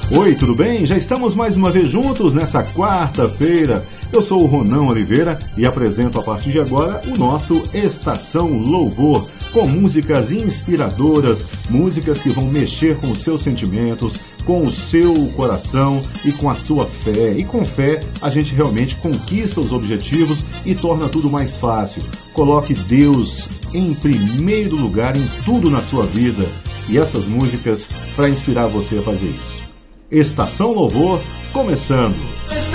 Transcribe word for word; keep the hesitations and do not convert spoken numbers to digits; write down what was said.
Oi, tudo bem? Já estamos mais uma vez juntos nessa quarta-feira. Eu sou o Ronan Oliveira e apresento a partir de agora o nosso Estação Louvor, com músicas inspiradoras, músicas que vão mexer com os seus sentimentos, com o seu coração e com a sua fé. E com fé a gente realmente conquista os objetivos e torna tudo mais fácil. Coloque Deus em primeiro lugar em tudo na sua vida e essas músicas para inspirar você a fazer isso. Estação Louvor, começando!